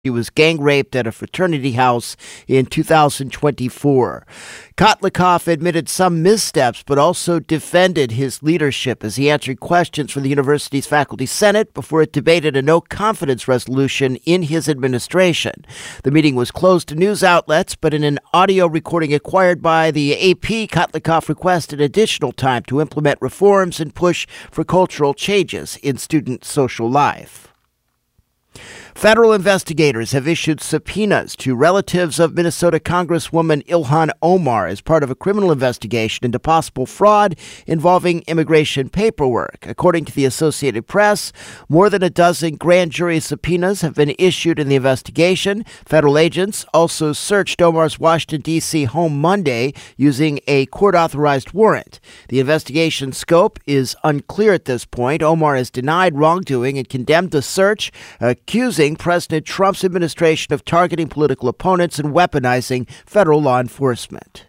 He was gang raped at a fraternity house in 2024. Kotlikoff admitted some missteps, but also defended his leadership as he answered questions from the university's faculty senate before it debated a no-confidence resolution in his administration. The meeting was closed to news outlets, but in an audio recording acquired by the AP, Kotlikoff requested additional time to implement reforms and push for cultural changes in student social life. Federal investigators have issued subpoenas to relatives of Minnesota Congresswoman Ilhan Omar as part of a criminal investigation into possible fraud involving immigration paperwork. According to the Associated Press, more than a dozen grand jury subpoenas have been issued in the investigation. Federal agents also searched Omar's Washington, D.C. home Monday using a court-authorized warrant. The investigation scope is unclear at this point. Omar has denied wrongdoing and condemned the search, accusing President Trump's administration of targeting political opponents and weaponizing federal law enforcement.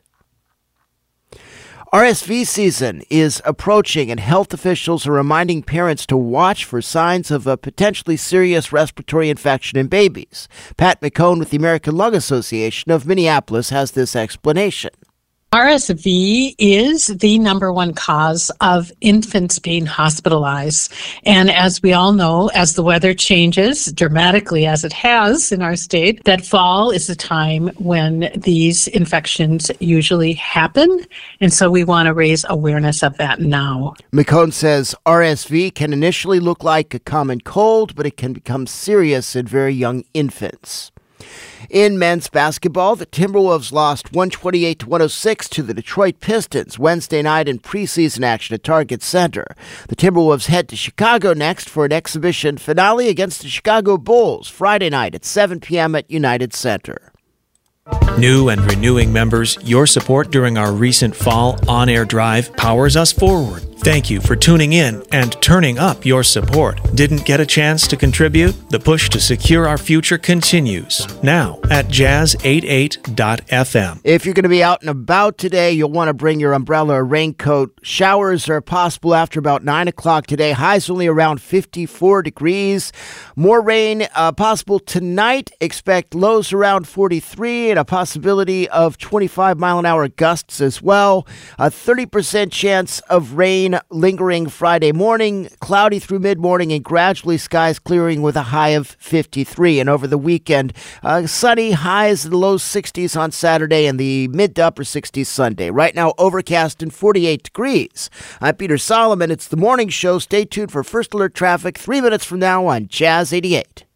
RSV season is approaching, and health officials are reminding parents to watch for signs of a potentially serious respiratory infection in babies. Pat McCone with the American Lung Association of Minneapolis has this explanation. RSV is the number one cause of infants being hospitalized. And as we all know, as the weather changes dramatically as it has in our state, that fall is the time when these infections usually happen. And so we want to raise awareness of that now. McCone says RSV can initially look like a common cold, but it can become serious in very young infants. In men's basketball, the Timberwolves lost 128-106 to the Detroit Pistons Wednesday night in preseason action at Target Center. The Timberwolves head to Chicago next for an exhibition finale against the Chicago Bulls Friday night at 7 p.m. at United Center. New and renewing members, your support during our recent fall on-air drive powers us forward. Thank you for tuning in and turning up your support. Didn't get a chance to contribute? The push to secure our future continues now at jazz88.fm. If you're going to be out and about today, you'll want to bring your umbrella or raincoat. Showers are possible after about 9 o'clock today. Highs only around 54 degrees. More rain possible tonight. Expect lows around 43 and a possibility of 25-mile-an-hour gusts as well. A 30% chance of rain lingering Friday morning, cloudy through mid-morning, and gradually skies clearing with a high of 53. And over the weekend, sunny, highs in the low 60s on Saturday and the mid to upper 60s Sunday. Right now, overcast and 48 degrees. I'm Peter Solomon. It's the morning show. Stay tuned for First Alert Traffic 3 minutes from now on Jazz 88.